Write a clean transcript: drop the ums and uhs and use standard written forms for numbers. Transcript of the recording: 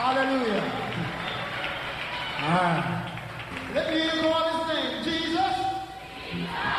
Hallelujah. All right. Let me hear the Lord's name. Jesus.